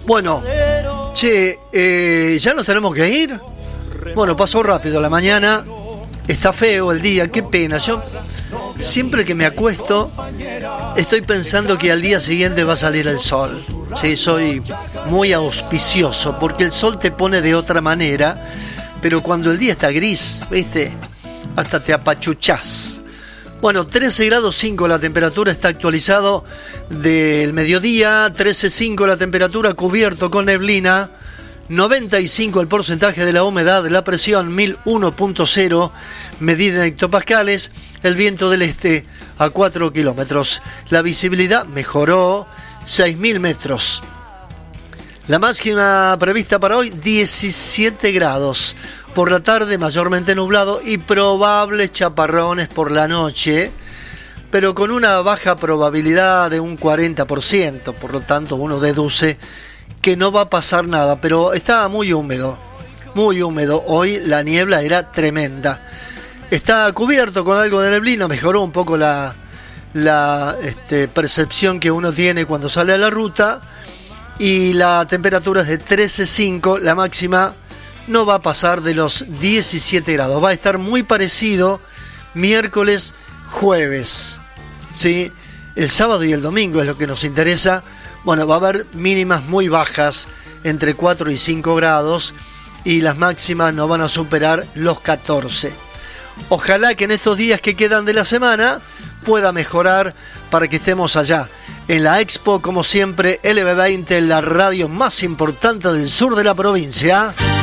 Bueno, che, ¿ya nos tenemos que ir? Bueno, pasó rápido la mañana, está feo el día, qué pena. Yo siempre que me acuesto estoy pensando que al día siguiente va a salir el sol. Sí, soy muy auspicioso porque el sol te pone de otra manera, pero cuando el día está gris, ¿viste? Hasta te apachuchás. Bueno, 13 grados 5 la temperatura, está actualizado del mediodía, 13,5 la temperatura, cubierto con neblina, 95 el porcentaje de la humedad, la presión 1001.0, medida en hectopascales, el viento del este a 4 kilómetros. La visibilidad mejoró 6.000 metros. La máxima prevista para hoy, 17 grados. Por la tarde mayormente nublado y probables chaparrones por la noche, pero con una baja probabilidad de un 40%, por lo tanto uno deduce que no va a pasar nada, pero estaba muy húmedo, hoy la niebla era tremenda. Está cubierto con algo de neblina, mejoró un poco la percepción que uno tiene cuando sale a la ruta, y la temperatura es de 13,5, la máxima no va a pasar de los 17 grados. Va a estar muy parecido miércoles, jueves, ¿sí? El sábado y el domingo es lo que nos interesa. Bueno, va a haber mínimas muy bajas, entre 4 y 5 grados, y las máximas no van a superar los 14. Ojalá que en estos días que quedan de la semana pueda mejorar para que estemos allá en la Expo, como siempre, LB20, la radio más importante del sur de la provincia.